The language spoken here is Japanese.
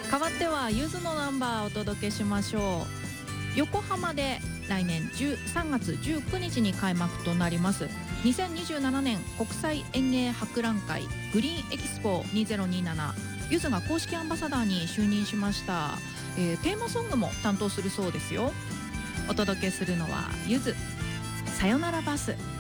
代わってはゆずのナンバーをお届けしましょう。横浜で来年3月19日に開幕となります2027年国際園芸博覧会グリーンエキスポ2027、ゆずが公式アンバサダーに就任しました。テーマソングも担当するそうですよ。お届けするのはゆず、さよならバス。